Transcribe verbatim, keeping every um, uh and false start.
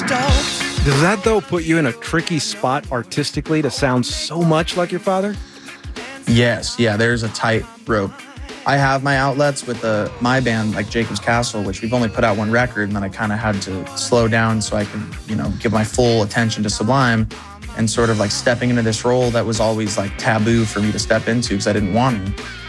stoked. Does that, though, put you in a tricky spot artistically to sound so much like your father? Yes, yeah, there's a tight rope. I have my outlets with the, my band, like Jacob's Castle, which we've only put out one record, and then I kind of had to slow down so I could, you know, give my full attention to Sublime, and sort of like stepping into this role that was always like taboo for me to step into because I didn't want to.